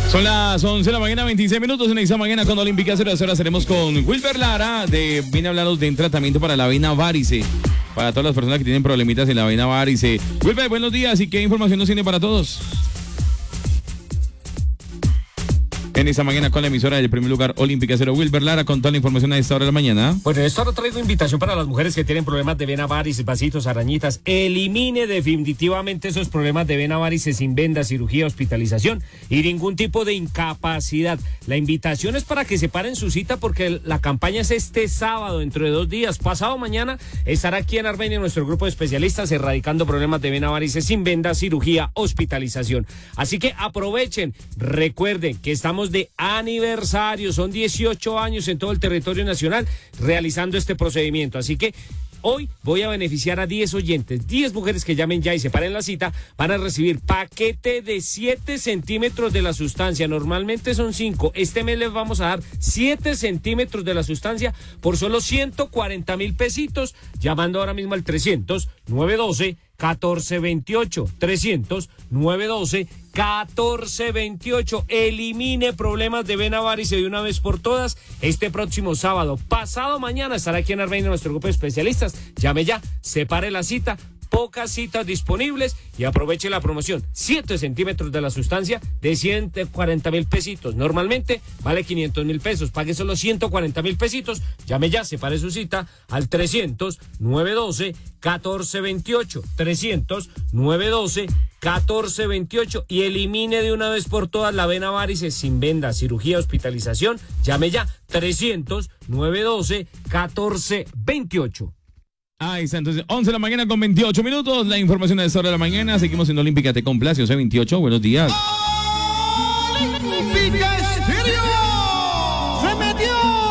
Son las 11 de la mañana, 26 minutos en esta mañana con Olímpica 0 a 0. Estaremos con Wilber Lara, viene a hablarnos de un tratamiento para la vena varice, para todas las personas que tienen problemitas en la vena varice. Wilber, buenos días, ¿y qué información nos tiene para todos? En esta mañana con la emisora del primer lugar Olímpica 0, Wilber Lara, con toda la información a esta hora de la mañana. Bueno, esta hora traigo invitación para las mujeres que tienen problemas de vena varice, vasitos, arañitas. Elimine definitivamente esos problemas de vena varice sin venda, cirugía, hospitalización y ningún tipo de incapacidad. La invitación es para que separen su cita porque la campaña es este sábado, dentro de 2 días. Pasado mañana estará aquí en Armenia nuestro grupo de especialistas erradicando problemas de vena varice sin venda, cirugía, hospitalización. Así que aprovechen, recuerden que estamos de aniversario, son 18 años en todo el territorio nacional realizando este procedimiento, así que hoy voy a beneficiar a 10 oyentes, 10 mujeres que llamen ya y separen la cita, van a recibir paquete de 7 centímetros de la sustancia, normalmente son 5, este mes les vamos a dar 7 centímetros de la sustancia por solo 140,000 pesitos, llamando ahora mismo al 300-912-1428, 300-912-1428. Elimine problemas de vena varice de una vez por todas. Este próximo sábado, pasado mañana, estará aquí en Armenia nuestro grupo de especialistas. Llame ya, separe la cita. Pocas citas disponibles y aproveche la promoción. 7 centímetros de la sustancia de 140,000 pesitos. Normalmente vale 500,000 pesos. Pague solo 140,000 pesitos. Llame ya, separe su cita al 300-912-1428. 300-912-1428 y elimine de una vez por todas la vena varice sin venda, cirugía, hospitalización. Llame ya, 300-912-1428. Ahí está, entonces 11 de la mañana con 28 minutos, la información a esta hora de la mañana, seguimos en Olímpica, te complace, 28, buenos días. Olímpica Estéreo.